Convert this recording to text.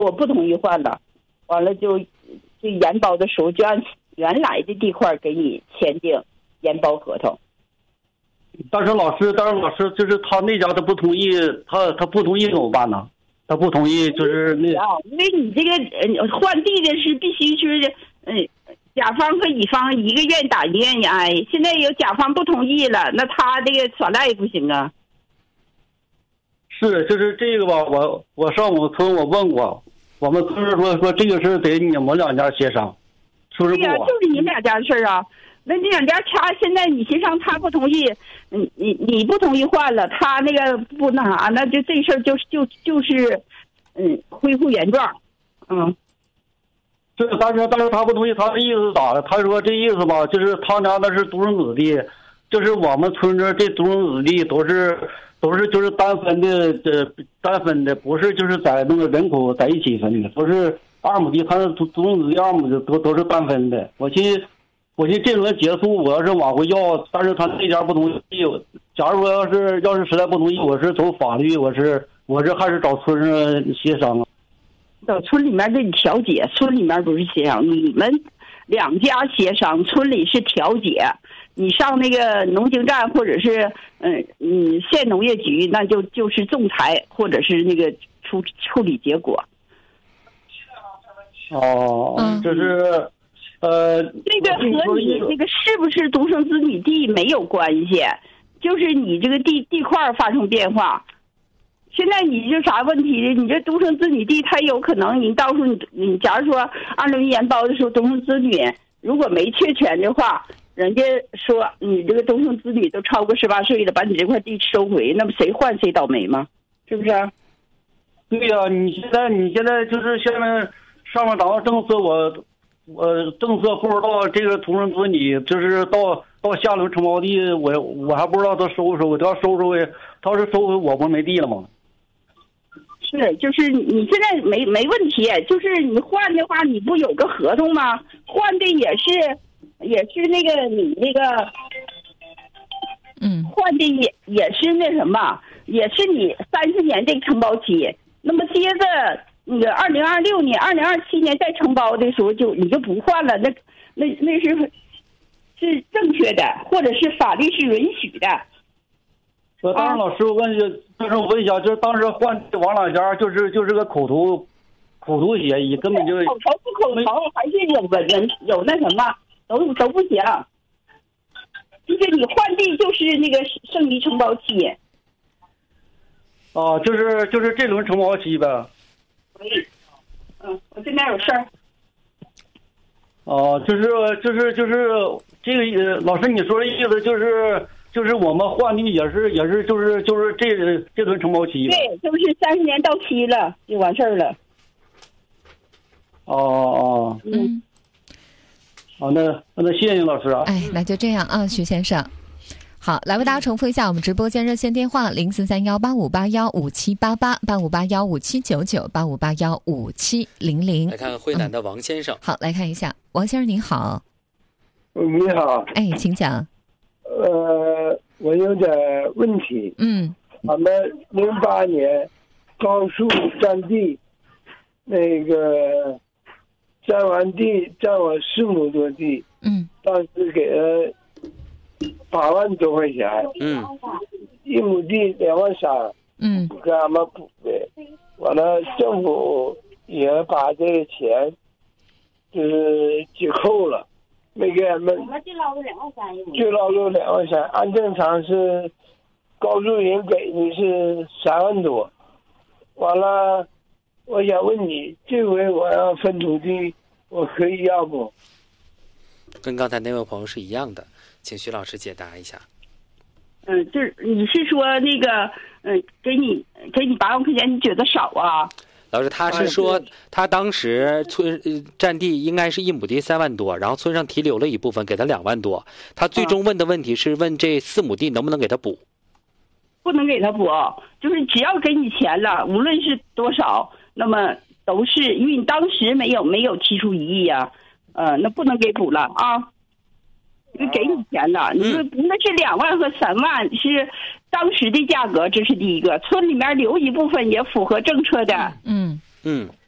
我不同意换了，完了就延包的时候就按原来的地块给你签订延包合同。 但是老师就是他那家他不同意，他不同意怎么办呢？他不同意就是那因为你这个换地的是必须是甲方和乙方一个愿打一个愿意挨，现在有甲方不同意了，那他这个耍赖不行啊。 是就是这个吧，我上我们村我问过，我们村说这个事得你们两家协商，是不是？ 对呀，就是你们两家的事啊。那你两家现在你协商，他不同意，你不同意换了，他那个不那啥，那就这事儿就是恢复原状。 对，但是他不同意，他的意思是咋的？他说这意思吧，就是他家那是独生子弟，就是我们村这独生子弟都是就是单分的，不是就是在那个人口在一起分的，都是2亩地，他是独生子弟2亩的都是单分的。我寻这轮结束，我要是往回要，但是他那家不同意。假如说要是实在不同意，我是走法律，我是还是找村上协商啊。 到村里面给你调解，村里面不是协商，你们两家协商，村里是调解。你上那个农经站或者是县农业局，那就是仲裁或者是那个处理结果。 就是这个和你这个是不是独生子女地没有关系，就是你这个地块发生变化。现在你这啥问题？你这独生子女地，它有可能你到时候你假如说2001延包的时候，独生子女如果没确权的话，人家说你这个独生子女都超过18岁了，把你这块地收回，那么谁换谁倒霉吗？是不是？ 对呀，你现在就是现在上面党的政策，我政策不知道这个独生子女就是到下轮承包地，我还不知道他收不收，他要收回，他要是收回，我不没地了吗？ 是，就是你现在没问题，就是你换的话，你不有个合同吗？换的也是那个你那个，换的也是那什么，也是你30年这个承包期。那么接着那个2026年、2027年再承包的时候，你就不换了，那是正确的，或者是法律是允许的。 当然，老师，我问一下，就是当时换王两家，就是个口头协议，根本就口头不口头，还是有个人有那什么，都不行。就是你换地就是那个剩余承包期。 就是这轮承包期呗。 我这边有事儿。 就是这个老师你说的意思就是我们换地也是就是这轮承包期。 对，就是30年到期了就完事儿了。 好，那谢谢你老师啊。 那就这样啊，徐先生。好，来为大家重复一下我们直播间热线电话：043185815788，85815799，85815700。 来看惠南的王先生。 好，来看一下，王先生您好。 你好。 请讲。 我有点问题。我们08年高速占地，那个占完地占我4亩多地，当时给了8万多块钱，1亩地2万3，给俺们补的。完了，政府也把这个钱就是解扣了，没给俺们。我们就捞了2万3，就捞了2万3。按正常是高速人给的是3万多。完了，我想问你，这回我要分土地，我可以要不？ 跟刚才那位朋友是一样的，请徐老师解答一下。 就是你是说那个给你8万块钱，你觉得少啊？ 老师，他是说他当时占地应该是1亩地3万多，然后村上提留了一部分给他2万多，他最终问的问题是问这4亩地能不能给他补？ 不能给他补，就是只要给你钱了，无论是多少，那么都是因为你当时没有提出异议呀，那不能给补了啊。因为给你钱了，你说那是2万和3万是当时的价格，这是第一个。村里面留一部分也符合政策的。